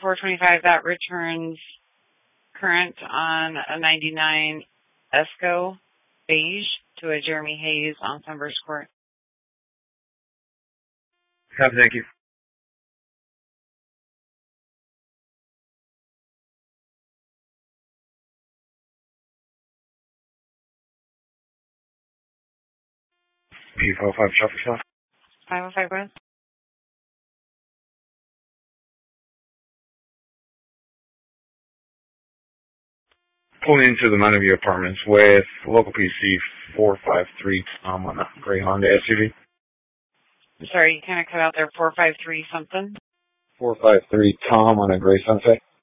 425, that returns current on a 99 Esco beige to a Jeremy Hayes on Sunburst Court. Thank you. P45 traffic stop. 505 West. Pulling into the Montague Apartments with local PC 453 Tom on a gray Honda SUV. I'm sorry, you kind of cut out there. 453 something. 453 Tom on a gray Sunset.